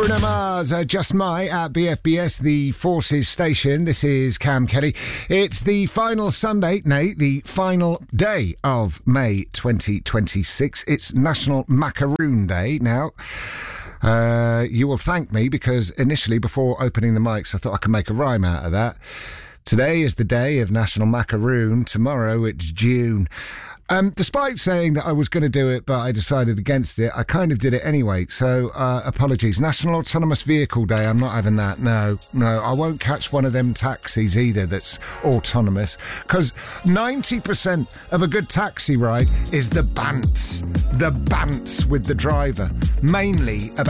Bruno Mars, Just My at BFBS, the Forces station. This is Cam Kelly. It's the final Sunday, the final day of May 2026. It's National Macaroon Day. Now, you will thank me because initially, before opening the mics, I thought I could make a rhyme out of that. Today is the day of National Macaroon. Tomorrow it's June. Despite saying that I was going to do it, but I decided against it, I kind of did it anyway. So, apologies. National Autonomous Vehicle Day, I'm not having that. No, I won't catch one of them taxis either that's autonomous. Because 90% of a good taxi ride is the bants. The bants with the driver. Mainly about